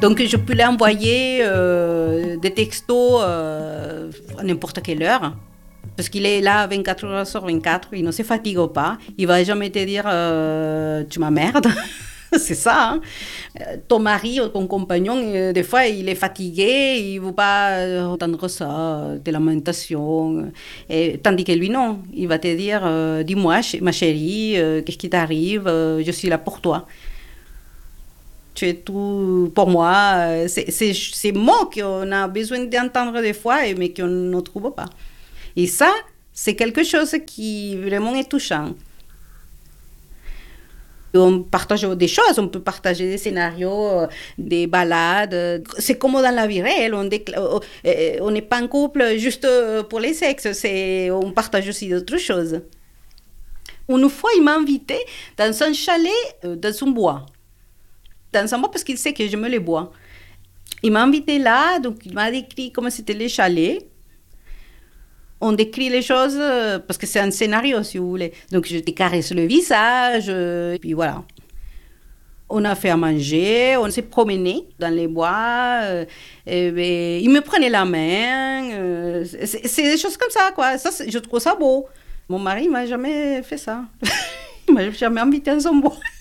Donc je peux lui envoyer des textos à n'importe quelle heure. Parce qu'il est là 24 heures sur 24, il ne se fatigue pas. Il ne va jamais te dire tu m'emmerdes. C'est ça. Hein. Ton mari ou ton compagnon, des fois, il est fatigué, il ne veut pas entendre ça, des lamentations. Tandis que lui, non. Il va te dire dis-moi, ma chérie, qu'est-ce qui t'arrive? Je suis là pour toi. Tu es tout pour moi. C'est ces mots qu'on a besoin d'entendre des fois, mais qu'on ne trouve pas. Et ça, c'est quelque chose qui vraiment est touchant. On partage des choses, on peut partager des scénarios, des balades. C'est comme dans la vie réelle, on n'est pas en couple juste pour les sexes, on partage aussi d'autres choses. Une fois, il m'a invité dans un chalet, dans un bois. Dans un bois parce qu'il sait que j'aime les bois. Il m'a invité là, donc il m'a décrit comment c'était les chalets. On décrit les choses parce que c'est un scénario, si vous voulez. Donc, je te caresse le visage, et puis voilà. On a fait à manger, on s'est promené dans les bois, il me prenait la main. C'est des choses comme ça, quoi. Ça, je trouve ça beau. Mon mari ne m'a jamais fait ça. Il ne m'a jamais invité à son bois.